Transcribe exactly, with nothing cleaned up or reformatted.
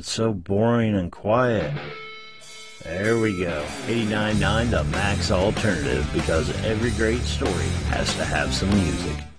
it's so boring and quiet. There we go. eighty-nine point nine The Max Alternative, because every great story has to have some music.